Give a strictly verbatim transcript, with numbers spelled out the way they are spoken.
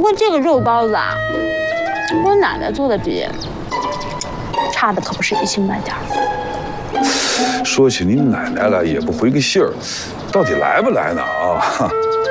过这个肉包子啊，我奶奶做的比差的可不是一星半点儿。 说起你奶奶来，也不回个信儿，到底来不来呢？啊？